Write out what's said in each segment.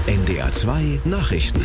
NDR 2 Nachrichten.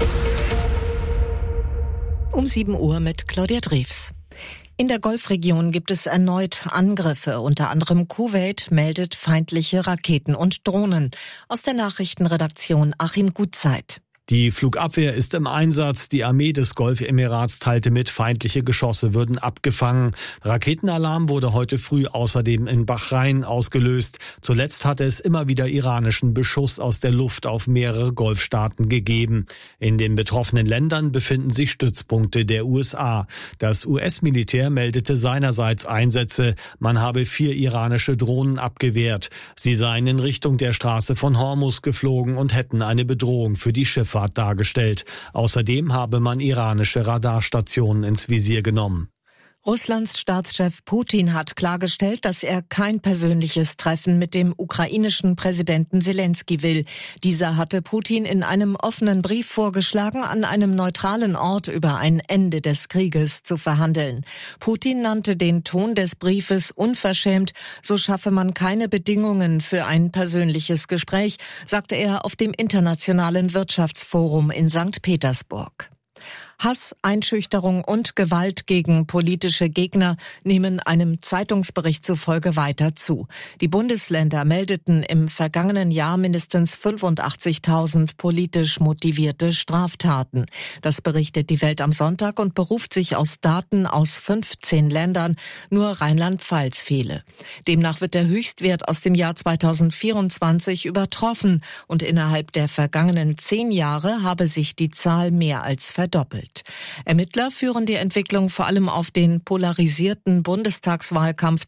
Um 7 Uhr mit Claudia Drews. In der Golfregion gibt es erneut Angriffe. Unter anderem Kuwait meldet feindliche Raketen und Drohnen. Aus der Nachrichtenredaktion Achim Gutzeit. Die Flugabwehr ist im Einsatz. Die Armee des Golfemirats teilte mit, feindliche Geschosse würden abgefangen. Raketenalarm wurde heute früh außerdem in Bahrain ausgelöst. Zuletzt hatte es immer wieder iranischen Beschuss aus der Luft auf mehrere Golfstaaten gegeben. In den betroffenen Ländern befinden sich Stützpunkte der USA. Das US-Militär meldete seinerseits Einsätze. Man habe 4 iranische Drohnen abgewehrt. Sie seien in Richtung der Straße von Hormuz geflogen und hätten eine Bedrohung für die Schifffahrt dargestellt. Außerdem habe man iranische Radarstationen ins Visier genommen. Russlands Staatschef Putin hat klargestellt, dass er kein persönliches Treffen mit dem ukrainischen Präsidenten Selenskyj will. Dieser hatte Putin in einem offenen Brief vorgeschlagen, an einem neutralen Ort über ein Ende des Krieges zu verhandeln. Putin nannte den Ton des Briefes unverschämt, so schaffe man keine Bedingungen für ein persönliches Gespräch, sagte er auf dem Internationalen Wirtschaftsforum in St. Petersburg. Hass, Einschüchterung und Gewalt gegen politische Gegner nehmen einem Zeitungsbericht zufolge weiter zu. Die Bundesländer meldeten im vergangenen Jahr mindestens 85.000 politisch motivierte Straftaten. Das berichtet die Welt am Sonntag und beruft sich aus Daten aus 15 Ländern. Nur Rheinland-Pfalz fehle. Demnach wird der Höchstwert aus dem Jahr 2024 übertroffen und innerhalb der vergangenen 10 Jahre habe sich die Zahl mehr als verdoppelt. Ermittler führen die Entwicklung vor allem auf den polarisierten Bundestagswahlkampf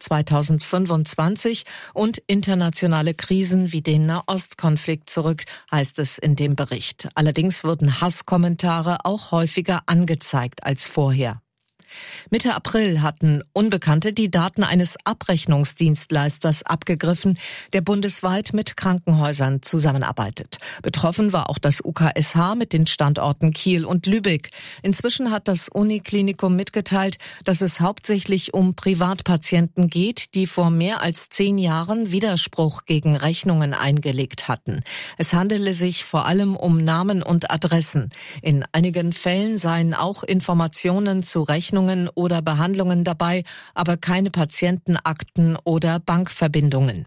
2025 und internationale Krisen wie den Nahostkonflikt zurück, heißt es in dem Bericht. Allerdings wurden Hasskommentare auch häufiger angezeigt als vorher. Mitte April hatten Unbekannte die Daten eines Abrechnungsdienstleisters abgegriffen, der bundesweit mit Krankenhäusern zusammenarbeitet. Betroffen war auch das UKSH mit den Standorten Kiel und Lübeck. Inzwischen hat das Uniklinikum mitgeteilt, dass es hauptsächlich um Privatpatienten geht, die vor mehr als 10 Jahren Widerspruch gegen Rechnungen eingelegt hatten. Es handele sich vor allem um Namen und Adressen. In einigen Fällen seien auch Informationen zu Rechnungen oder Behandlungen dabei, aber keine Patientenakten oder Bankverbindungen.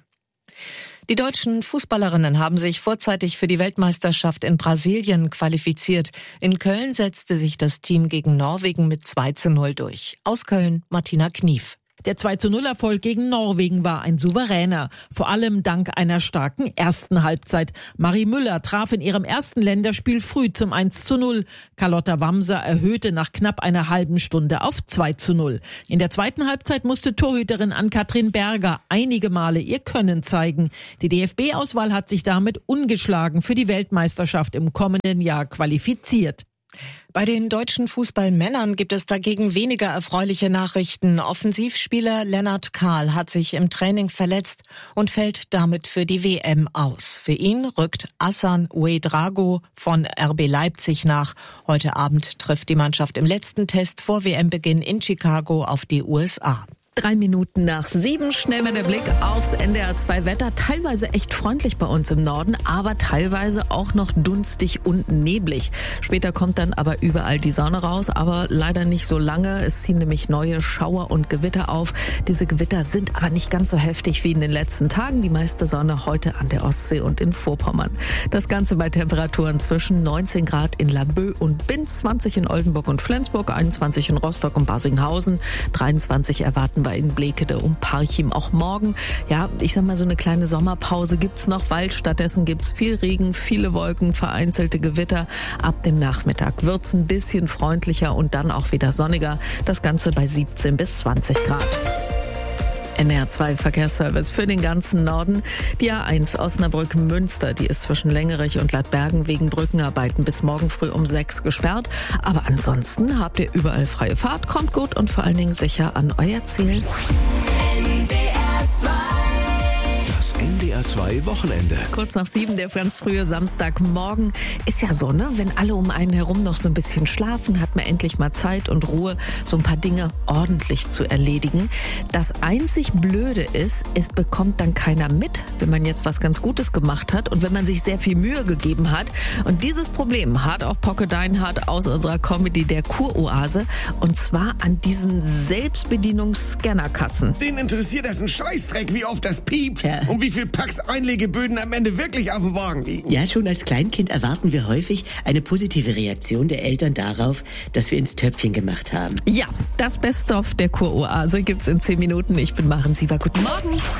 Die deutschen Fußballerinnen haben sich vorzeitig für die Weltmeisterschaft in Brasilien qualifiziert. In Köln setzte sich das Team gegen Norwegen mit 2:0 durch. Aus Köln Martina Knief. Der 2:0-Erfolg gegen Norwegen war ein souveräner, vor allem dank einer starken ersten Halbzeit. Marie Müller traf in ihrem ersten Länderspiel früh zum 1:0. Carlotta Wamser erhöhte nach knapp einer halben Stunde auf 2:0. In der zweiten Halbzeit musste Torhüterin Ann-Kathrin Berger einige Male ihr Können zeigen. Die DFB-Auswahl hat sich damit ungeschlagen für die Weltmeisterschaft im kommenden Jahr qualifiziert. Bei den deutschen Fußballmännern gibt es dagegen weniger erfreuliche Nachrichten. Offensivspieler Lennart Kahl hat sich im Training verletzt und fällt damit für die WM aus. Für ihn rückt Hassan Ouedraogo von RB Leipzig nach. Heute Abend trifft die Mannschaft im letzten Test vor WM-Beginn in Chicago auf die USA. 3 Minuten nach 7, schnell mal der Blick aufs NDR 2 Wetter. Teilweise echt freundlich bei uns im Norden, aber teilweise auch noch dunstig und neblig. Später kommt dann aber überall die Sonne raus, aber leider nicht so lange. Es ziehen nämlich neue Schauer und Gewitter auf. Diese Gewitter sind aber nicht ganz so heftig wie in den letzten Tagen. Die meiste Sonne heute an der Ostsee und in Vorpommern. Das Ganze bei Temperaturen zwischen 19 Grad in Laboe und Binz, 20 in Oldenburg und Flensburg, 21 in Rostock und Barsinghausen, 23 erwarten wir in Blekede und Parchim. Auch morgen, ja, ich sag mal, so eine kleine Sommerpause gibt's noch, weil stattdessen gibt's viel Regen, viele Wolken, vereinzelte Gewitter. Ab dem Nachmittag wird's ein bisschen freundlicher und dann auch wieder sonniger. Das Ganze bei 17 bis 20 Grad. NDR 2 Verkehrsservice für den ganzen Norden. Die A1 Osnabrück-Münster, die ist zwischen Längerich und Ladbergen wegen Brückenarbeiten bis morgen früh um 6 gesperrt. Aber ansonsten habt ihr überall freie Fahrt, kommt gut und vor allen Dingen sicher an euer Ziel. Das NDR SWR2 Wochenende. Kurz nach 7, der ganz frühe Samstagmorgen. Ist ja so, ne? Wenn alle um einen herum noch so ein bisschen schlafen, hat man endlich mal Zeit und Ruhe, so ein paar Dinge ordentlich zu erledigen. Das einzig Blöde ist, es bekommt dann keiner mit, wenn man jetzt was ganz Gutes gemacht hat und wenn man sich sehr viel Mühe gegeben hat. Und dieses Problem hat auch Pocke Deinhardt aus unserer Comedy der Kuroase. Und zwar an diesen Selbstbedienungs-Scannerkassen. Den interessiert das ein Scheißdreck, wie oft das piept und wie viel Packs Einlegeböden am Ende wirklich auf dem Wagen liegen. Ja, schon als Kleinkind erwarten wir häufig eine positive Reaktion der Eltern darauf, dass wir ins Töpfchen gemacht haben. Ja, das Best-of der Kuroase gibt's in 10 Minuten. Ich bin Maren Sieber. Guten Morgen.